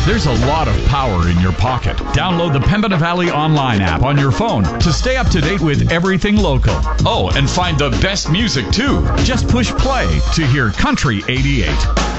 There's a lot of power in your pocket. Download the Pembina Valley Online app on your phone to stay up to date with everything local. Oh, and find the best music too. Just push play to hear Country 88.